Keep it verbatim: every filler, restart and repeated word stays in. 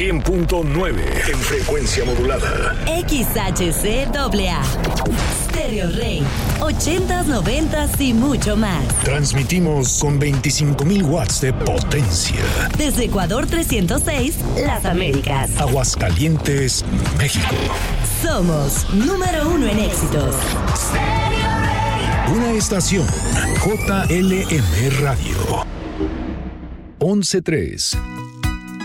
cien punto nueve en frecuencia modulada. X H C A A. Stereo Rey. ochentas, noventas y mucho más. Transmitimos con veinticinco mil watts de potencia. Desde Ecuador trescientos seis, Las Américas. Aguascalientes, México. Somos número uno en éxitos. Stereo Rey. Una estación J L M Radio. once tres.